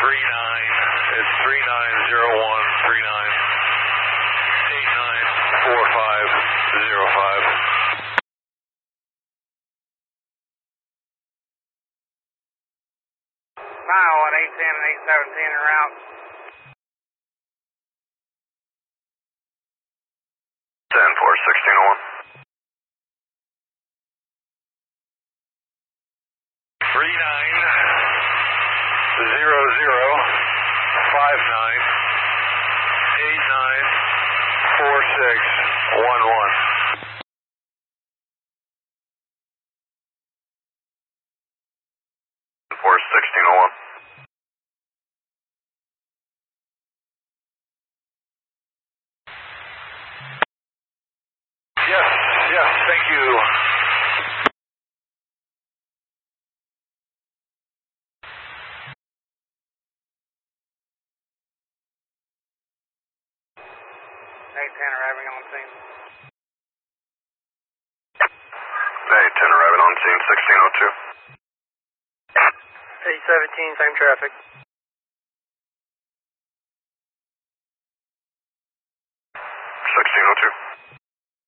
It's 390139894505. Mile 810 and 817 en route. 10-4-1601. 390059894611. 4-1601. Yes, thank you. Arriving on scene. 810 arriving on scene, 1602. 817, same traffic. 1602.